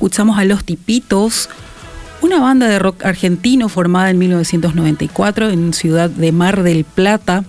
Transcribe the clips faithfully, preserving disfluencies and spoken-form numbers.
escuchamos a Los Tipitos, una banda de rock argentino formada en mil novecientos noventa y cuatro en Ciudad de Mar del Plata.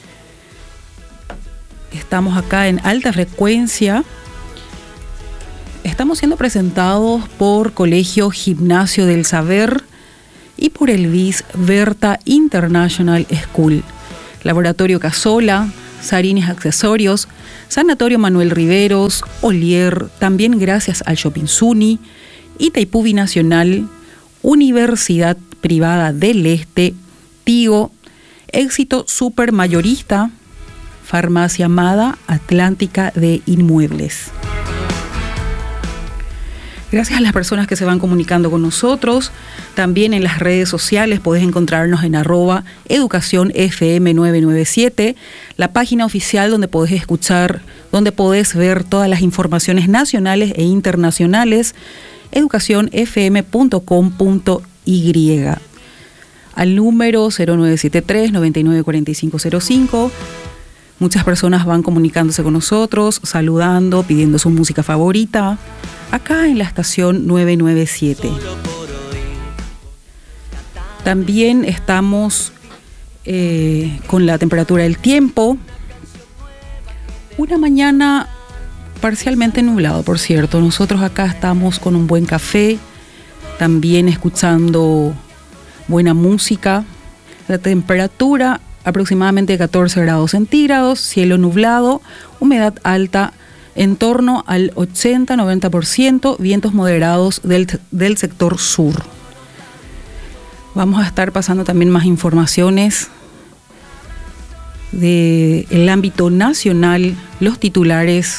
Estamos acá en Alta Frecuencia. Estamos siendo presentados por Colegio Gimnasio del Saber y por el B I S Berta International School, Laboratorio Casola, Sarines Accesorios, Sanatorio Manuel Riveros, Olier, también gracias al Shopping Zuni, Itaipú Binacional, Universidad Privada del Este, Tigo, Éxito Supermayorista, Farmacia Amada Atlántica de Inmuebles. Gracias a las personas que se van comunicando con nosotros. También en las redes sociales podés encontrarnos en arroba educación F M nueve nueve siete, la página oficial donde podés escuchar, donde podés ver todas las informaciones nacionales e internacionales, educación f m punto com punto y. Al número cero nueve siete tres, nueve nueve cuatro cinco cero cinco. Muchas personas van comunicándose con nosotros, saludando, pidiendo su música favorita, acá en la estación nueve nueve siete. También estamos eh, con la temperatura del tiempo. Una mañana parcialmente nublado, por cierto. Nosotros acá estamos con un buen café, también escuchando buena música. La temperatura aproximadamente catorce grados centígrados, cielo nublado, humedad alta en torno al ochenta a noventa por ciento, vientos moderados del, del sector sur. Vamos a estar pasando también más informaciones del ámbito nacional, los titulares.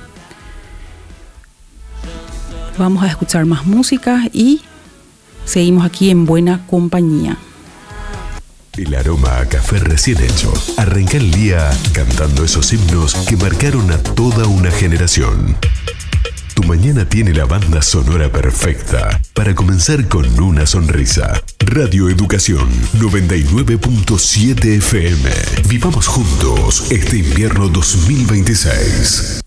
Vamos a escuchar más música y seguimos aquí en buena compañía. El aroma a café recién hecho. Arranca el día cantando esos himnos que marcaron a toda una generación. Tu mañana tiene la banda sonora perfecta para comenzar con una sonrisa. Radio Educación noventa y nueve punto siete F M. Vivamos juntos este invierno dos mil veintiséis.